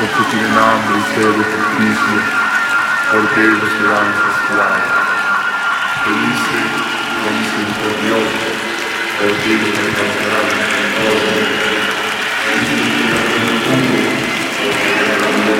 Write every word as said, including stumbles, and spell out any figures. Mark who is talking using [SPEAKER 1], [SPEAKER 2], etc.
[SPEAKER 1] los que tienen hambre y sed de justicia, porque ellos serán saciados. Felices los misericordiosos, porque ellos